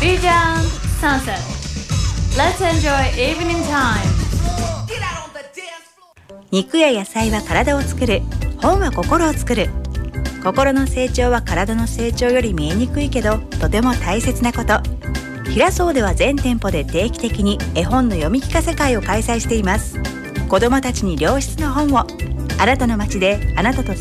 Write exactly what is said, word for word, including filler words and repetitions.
Bijan Sunset. Let's enjoy evening time. 肉や野菜は体を作る、本は心を作る。心の成長は体の成長より見えにくいけどとても大切なこと。平荘では全店舗で定期的に絵本の読み聞かせ会を開催しています。子どもたちに良質な本を。あなたの街であなたと